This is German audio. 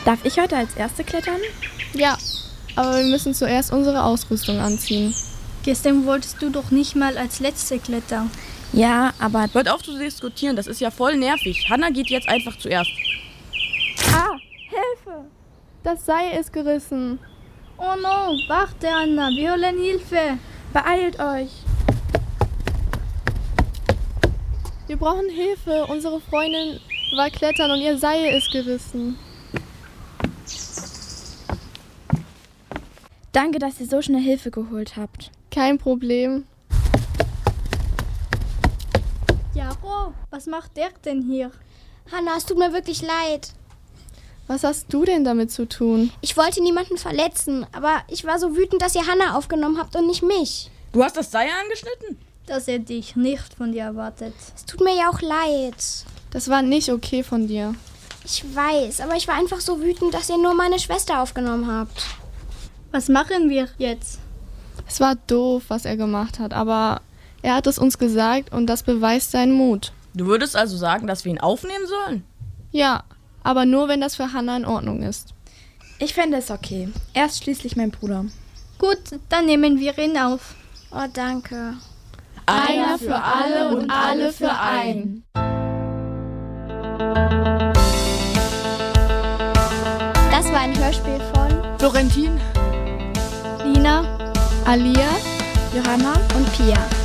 Darf ich heute als Erste klettern? Ja, aber wir müssen zuerst unsere Ausrüstung anziehen. Gestern wolltest du doch nicht mal als Letzte klettern. Ja, aber... Hört auf zu diskutieren, das ist ja voll nervig. Hanna geht jetzt einfach zuerst. Ah, Hilfe! Das Seil ist gerissen. Oh no, warte Anna, wir holen Hilfe. Beeilt euch! Wir brauchen Hilfe. Unsere Freundin war klettern und ihr Seil ist gerissen. Danke, dass ihr so schnell Hilfe geholt habt. Kein Problem. Jaro, was macht der denn hier? Hanna, es tut mir wirklich leid. Was hast du denn damit zu tun? Ich wollte niemanden verletzen, aber ich war so wütend, dass ihr Hanna aufgenommen habt und nicht mich. Du hast das Seil angeschnitten? Das hätte ich nicht von dir erwartet. Es tut mir ja auch leid. Das war nicht okay von dir. Ich weiß, aber ich war einfach so wütend, dass ihr nur meine Schwester aufgenommen habt. Was machen wir jetzt? Es war doof, was er gemacht hat, aber er hat es uns gesagt und das beweist seinen Mut. Du würdest also sagen, dass wir ihn aufnehmen sollen? Ja, aber nur, wenn das für Hanna in Ordnung ist. Ich fände es okay. Er ist schließlich mein Bruder. Gut, dann nehmen wir ihn auf. Oh, danke. Einer für alle und alle für einen. Das war ein Hörspiel von Florentin, Lina, Alia Johanna und Pia.